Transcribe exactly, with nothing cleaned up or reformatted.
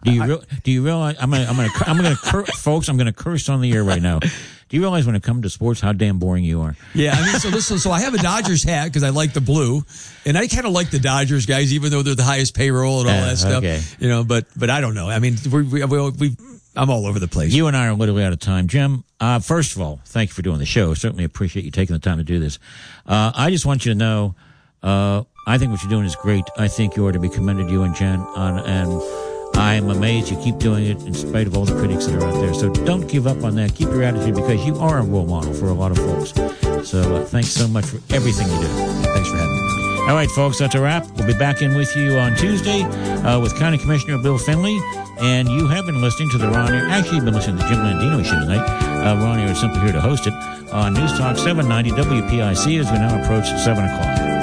Do you re- do you realize I'm gonna I'm gonna I'm gonna cur- folks I'm gonna curse on the air right now. Do you realize when it comes to sports how damn boring you are? Yeah, I mean, so listen, so I have a Dodgers hat because I like the blue, and I kind of like the Dodgers guys, even though they're the highest payroll and all Uh, that stuff. okay. You know, but but I don't know. I mean, we we we. we I'm all over the place. You and I are literally out of time. Jim, uh, first of all, thank you for doing the show. Certainly appreciate you taking the time to do this. Uh, I just want you to know, uh, I think what you're doing is great. I think you are to be commended, you and Jen, on, and I'm amazed you keep doing it in spite of all the critics that are out there. So don't give up on that. Keep your attitude because you are a role model for a lot of folks. So uh, thanks so much for everything you do. Thanks for having me. All right, folks, that's a wrap. We'll be back in with you on Tuesday uh, with County Commissioner Bill Finley. And you have been listening to the Ron Air. Actually, you've been listening to the Jim Landino show tonight. Uh, Ron Air is simply here to host it on News Talk seven ninety W P I C as we now approach seven o'clock.